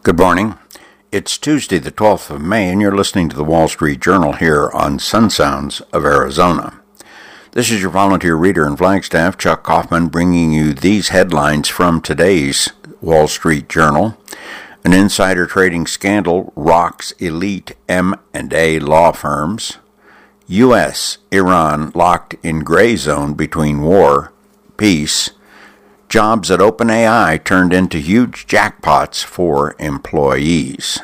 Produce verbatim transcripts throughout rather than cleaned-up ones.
Good morning. It's Tuesday, the twelfth of May, and you're listening to the Wall Street Journal here on Sun Sounds of Arizona. This is your volunteer reader in Flagstaff, Chuck Kaufman, bringing you these headlines from today's Wall Street Journal. An insider trading scandal rocks elite M and A law firms. U S Iran locked in gray zone between war, peace. Jobs at OpenAI turned into huge jackpots for employees.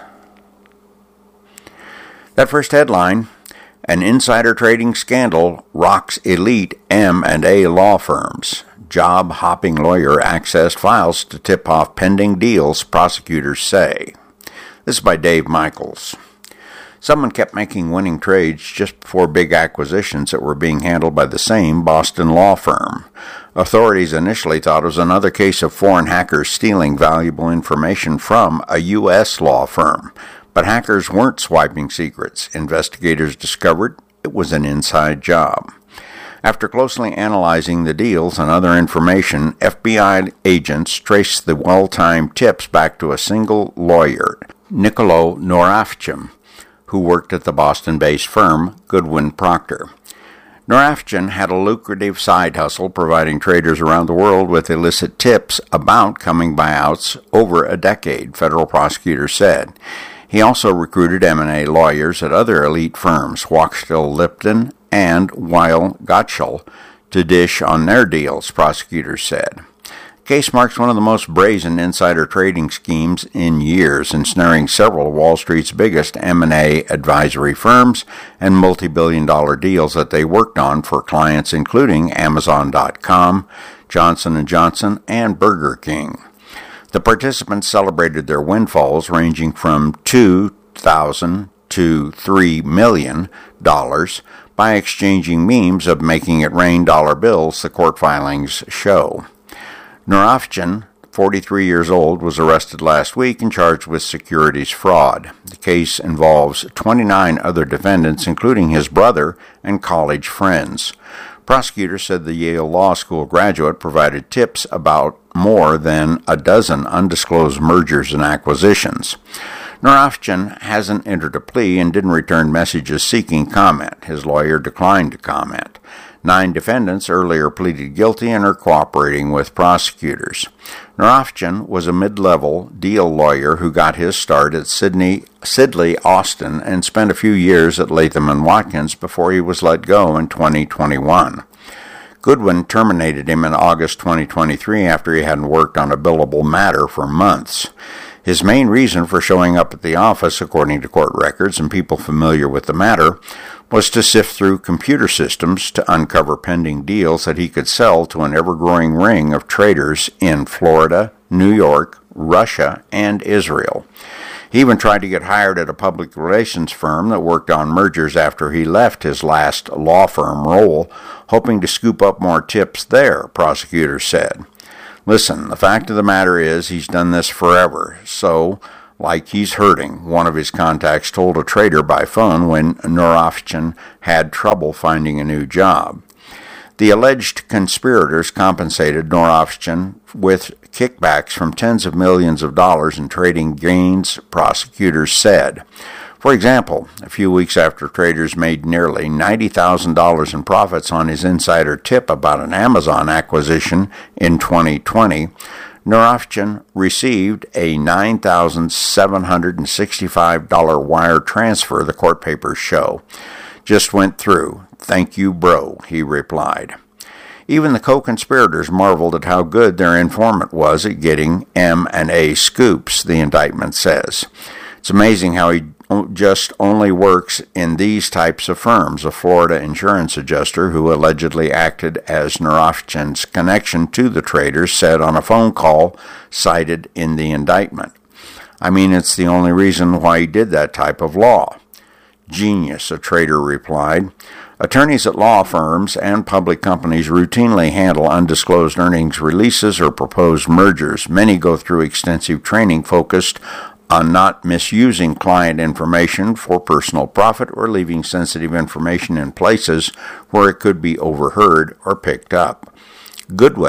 That first headline, an insider trading scandal rocks elite M and A law firms. Job-hopping lawyer accessed files to tip off pending deals, prosecutors say. This is by Dave Michaels. Someone kept making winning trades just before big acquisitions that were being handled by the same Boston law firm. Authorities initially thought it was another case of foreign hackers stealing valuable information from a U S law firm. But hackers weren't swiping secrets. Investigators discovered it was an inside job. After closely analyzing the deals and other information, F B I agents traced the well-timed tips back to a single lawyer, Nicolo Norafchim, who worked at the Boston-based firm Goodwin Procter. Norafchim had a lucrative side hustle providing traders around the world with illicit tips about coming buyouts over a decade, federal prosecutors said. He also recruited M and A lawyers at other elite firms, Wachtell Lipton and Weil Gotshal, to dish on their deals, prosecutors said. The case marks one of the most brazen insider trading schemes in years, ensnaring several of Wall Street's biggest M and A advisory firms and multi-billion dollar deals that they worked on for clients including Amazon dot com, Johnson and Johnson, and Burger King. The participants celebrated their windfalls ranging from two thousand dollars to three million dollars by exchanging memes of making it rain dollar bills, the court filings show. Norafchim, forty-three years old, was arrested last week and charged with securities fraud. The case involves twenty-nine other defendants, including his brother and college friends. Prosecutors said the Yale Law School graduate provided tips about more than a dozen undisclosed mergers and acquisitions. Norafchim hasn't entered a plea and didn't return messages seeking comment. His lawyer declined to comment. Nine defendants earlier pleaded guilty and are cooperating with prosecutors. Norafchim was a mid-level deal lawyer who got his start at Sidney, Sidley Austin and spent a few years at Latham and Watkins before he was let go in twenty twenty-one. Goodwin terminated him in August twenty twenty-three after he hadn't worked on a billable matter for months. His main reason for showing up at the office, according to court records and people familiar with the matter, was to sift through computer systems to uncover pending deals that he could sell to an ever-growing ring of traders in Florida, New York, Russia, and Israel. He even tried to get hired at a public relations firm that worked on mergers after he left his last law firm role, hoping to scoop up more tips there, prosecutors said. Listen, the fact of the matter is he's done this forever, so, like he's hurting, one of his contacts told a trader by phone when Norafchim had trouble finding a new job. The alleged conspirators compensated Norafchim with kickbacks from tens of millions of dollars in trading gains, prosecutors said. For example, a few weeks after traders made nearly ninety thousand dollars in profits on his insider tip about an Amazon acquisition in twenty twenty, Norafchim received a nine thousand seven hundred sixty-five dollars wire transfer, the court papers show. Just went through. Thank you, bro, he replied. Even the co-conspirators marveled at how good their informant was at getting M and A scoops, the indictment says. It's amazing how he just only works in these types of firms. A Florida insurance adjuster who allegedly acted as Norafchim's connection to the traders said on a phone call cited in the indictment. I mean, it's the only reason why he did that type of law. Genius, a trader replied. Attorneys at law firms and public companies routinely handle undisclosed earnings releases or proposed mergers. Many go through extensive training focused on not misusing client information for personal profit or leaving sensitive information in places where it could be overheard or picked up. Goodwin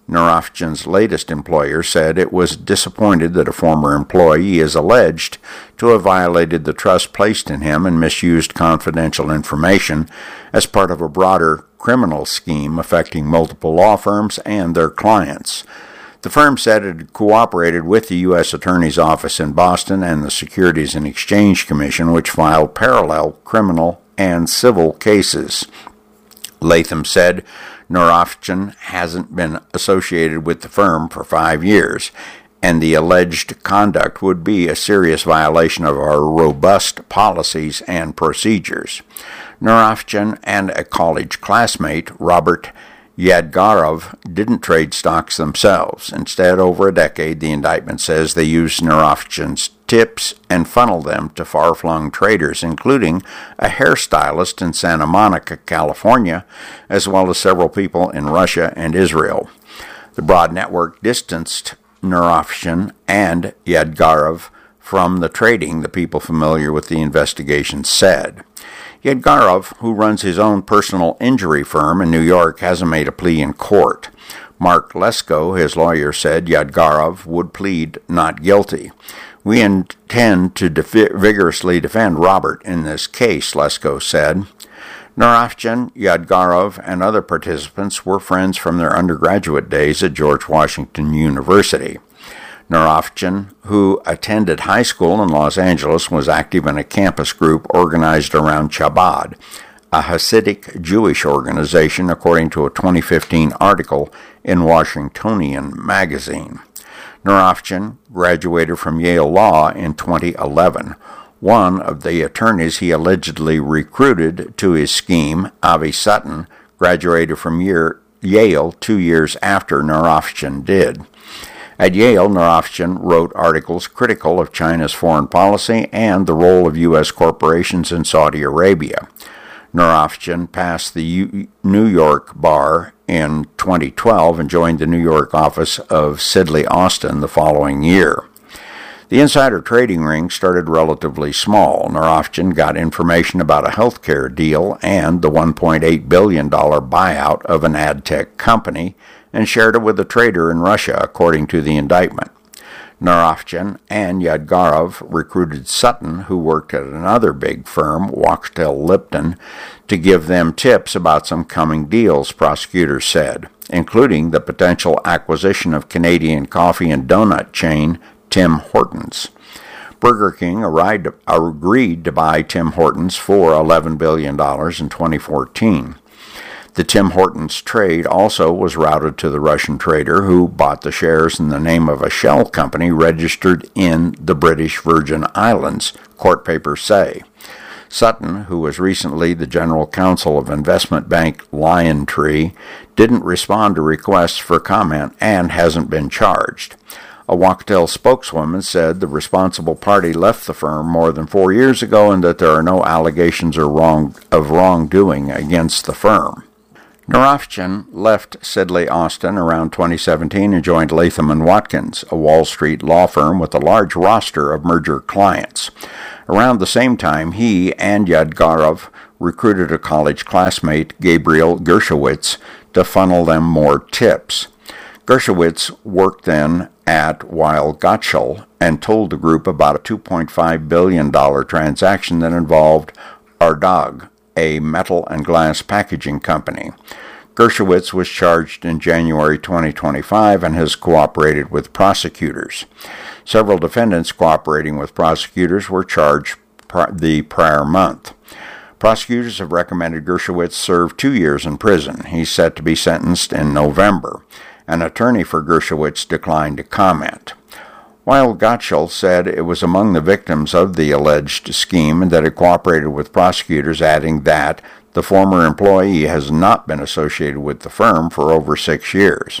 Nurafjan's latest employer said it was disappointed that a former employee is alleged to have violated the trust placed in him and misused confidential information as part of a broader criminal scheme affecting multiple law firms and their clients. The firm said it had cooperated with the U S Attorney's Office in Boston and the Securities and Exchange Commission, which filed parallel criminal and civil cases. Latham said Nurafjan hasn't been associated with the firm for five years, and the alleged conduct would be a serious violation of our robust policies and procedures. Nurafjan and a college classmate, Robert Yadgarov, didn't trade stocks themselves. Instead, over a decade, the indictment says they used Nurafjan's tips and funneled them to far-flung traders, including a hairstylist in Santa Monica, California, as well as several people in Russia and Israel. The broad network distanced Nurafjan and Yadgarov from the trading, the people familiar with the investigation said. Yadgarov, who runs his own personal injury firm in New York, hasn't made a plea in court. Mark Lesko, his lawyer, said Yadgarov would plead not guilty. We intend to def- vigorously defend Robert in this case, Lesko said. Nurafjan, Yadgarov, and other participants were friends from their undergraduate days at George Washington University. Nurafjan, who attended high school in Los Angeles, was active in a campus group organized around Chabad, a Hasidic Jewish organization, according to a twenty fifteen article in Washingtonian magazine. Nurafjan graduated from Yale Law in twenty eleven. One of the attorneys he allegedly recruited to his scheme, Avi Sutton, graduated from year, Yale two years after Nurafjan did. At Yale, Nurafjan wrote articles critical of China's foreign policy and the role of U S corporations in Saudi Arabia. Nurafjan passed the U- New York bar in twenty twelve and joined the New York office of Sidley Austin the following year. The insider trading ring started relatively small. Nurafjan got information about a healthcare deal and the one point eight billion dollars buyout of an ad tech company and shared it with a trader in Russia, according to the indictment. Nurafjan and Yadgarov recruited Sutton, who worked at another big firm, Wachtell Lipton, to give them tips about some coming deals, prosecutors said, including the potential acquisition of Canadian coffee and donut chain Tim Hortons. Burger King agreed to buy Tim Hortons for eleven billion dollars in twenty fourteen. The Tim Hortons trade also was routed to the Russian trader who bought the shares in the name of a shell company registered in the British Virgin Islands, court papers say. Sutton, who was recently the general counsel of investment bank Liontree, didn't respond to requests for comment and hasn't been charged. A Wachtell spokeswoman said the responsible party left the firm more than four years ago and that there are no allegations or wrong, of wrongdoing against the firm. Nurafjan left Sidley Austin around twenty seventeen and joined Latham and Watkins, a Wall Street law firm with a large roster of merger clients. Around the same time, he and Yadgarov recruited a college classmate, Gabriel Gershowitz, to funnel them more tips. Gershowitz worked then at Weil Gotshal and told the group about a two point five billion dollars transaction that involved Ardagh, a metal and glass packaging company. Gershowitz was charged in January twenty twenty-five and has cooperated with prosecutors. Several defendants cooperating with prosecutors were charged pr- the prior month. Prosecutors have recommended Gershowitz serve two years in prison. He's set to be sentenced in November. An attorney for Gershowitz declined to comment. Weil Gotshal said it was among the victims of the alleged scheme and that it cooperated with prosecutors, adding that the former employee has not been associated with the firm for over six years.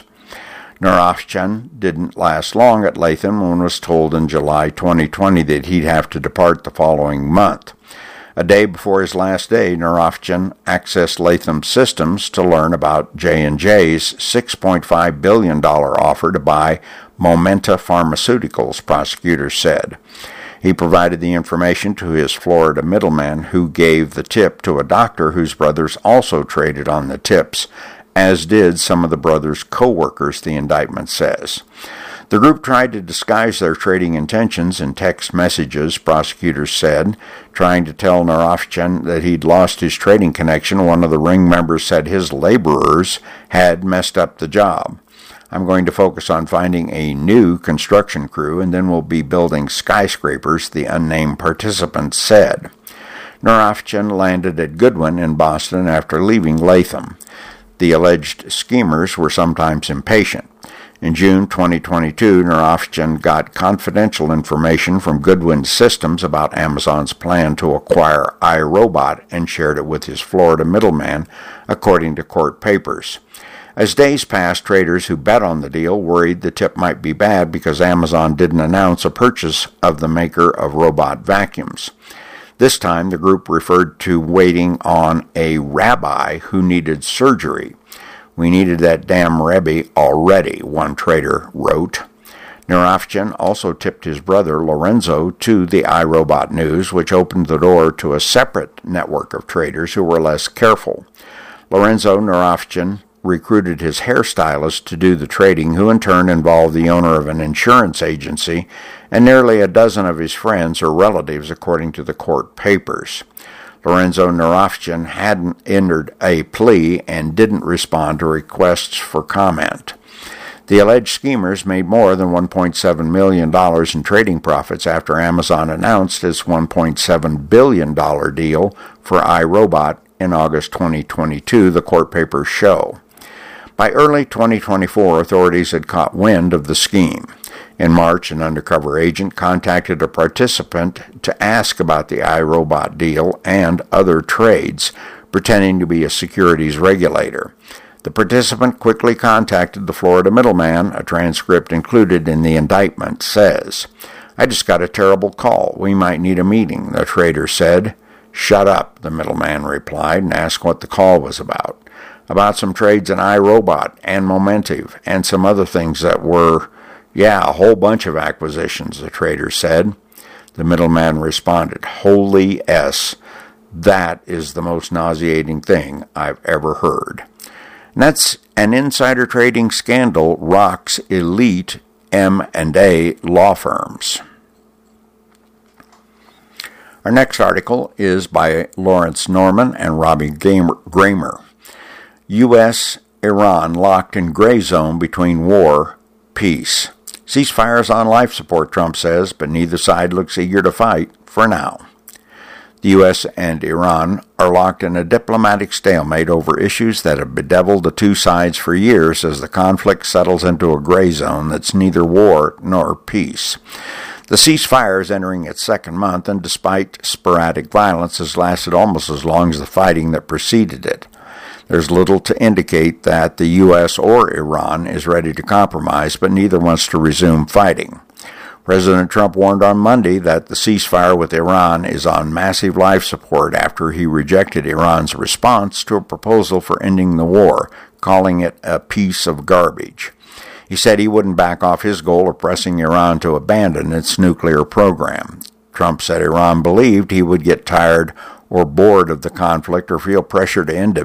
Nurafjan didn't last long at Latham and was told in July twenty twenty that he'd have to depart the following month. A day before his last day, Nurafjan accessed Latham's systems to learn about J and J's six point five billion dollars offer to buy Momenta Pharmaceuticals, prosecutors said. He provided the information to his Florida middleman, who gave the tip to a doctor whose brothers also traded on the tips, as did some of the brothers' co-workers, the indictment says. The group tried to disguise their trading intentions in text messages, prosecutors said, trying to tell Narovchin that he'd lost his trading connection. One of the ring members said his laborers had messed up the job. I'm going to focus on finding a new construction crew, and then we'll be building skyscrapers, the unnamed participant said. Narovchin landed at Goodwin in Boston after leaving Latham. The alleged schemers were sometimes impatient. In June twenty twenty-two, Narovchin got confidential information from Goodwin Systems about Amazon's plan to acquire iRobot and shared it with his Florida middleman, according to court papers. As days passed, traders who bet on the deal worried the tip might be bad because Amazon didn't announce a purchase of the maker of robot vacuums. This time, the group referred to waiting on a rabbi who needed surgery. We needed that damn Rebbe already, one trader wrote. Narovchin also tipped his brother Lorenzo to the iRobot news, which opened the door to a separate network of traders who were less careful. Lorenzo Narovchin recruited his hairstylist to do the trading, who in turn involved the owner of an insurance agency and nearly a dozen of his friends or relatives, according to the court papers. Lorenzo Narovchin hadn't entered a plea and didn't respond to requests for comment. The alleged schemers made more than one point seven million dollars in trading profits after Amazon announced its one point seven billion dollars deal for iRobot in August twenty twenty-two, the court papers show. By early twenty twenty-four, authorities had caught wind of the scheme. In March, an undercover agent contacted a participant to ask about the iRobot deal and other trades, pretending to be a securities regulator. The participant quickly contacted the Florida middleman. A transcript included in the indictment says, "I just got a terrible call. We might need a meeting," the trader said. "Shut up," the middleman replied, and asked what the call was about. "About some trades in iRobot and Momentive and some other things that were, yeah, a whole bunch of acquisitions," the trader said. The middleman responded, "Holy S, that is the most nauseating thing I've ever heard." And that's an insider trading scandal rocks elite M and A law firms. Our next article is by Lawrence Norman and Robbie Gramer. U S Iran locked in gray zone between war, peace. Ceasefires on life support, Trump says, but neither side looks eager to fight for now. The U S and Iran are locked in a diplomatic stalemate over issues that have bedeviled the two sides for years as the conflict settles into a gray zone that's neither war nor peace. The ceasefire is entering its second month, and despite sporadic violence, has lasted almost as long as the fighting that preceded it. There's little to indicate that the U S or Iran is ready to compromise, but neither wants to resume fighting. President Trump warned on Monday that the ceasefire with Iran is on massive life support after he rejected Iran's response to a proposal for ending the war, calling it a piece of garbage. He said he wouldn't back off his goal of pressing Iran to abandon its nuclear program. Trump said Iran believed he would get tired or bored of the conflict or feel pressure to end